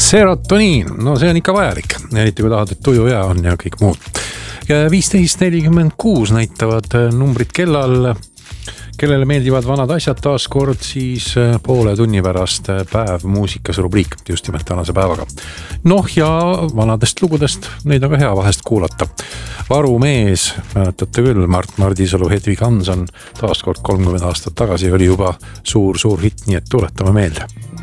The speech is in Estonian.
Serotoniin, no see on ikka vajalik, eriti kui tahad, et tuju hea on ja kõik muud. 15.46 näitavad numbrid kellal, kellele meeldivad vanad asjad taas kord, siis poole tunni pärast päev muusikas rubriik just nimelt tänase päevaga. Noh ja vanadest lugudest, neid on ka hea vahest kuulata. Varumees, mäletate küll, Mart Mardisalu, Hedvig Hanson taas kord 30 aastat tagasi oli juba suur hitt, nii et tuletame meelde.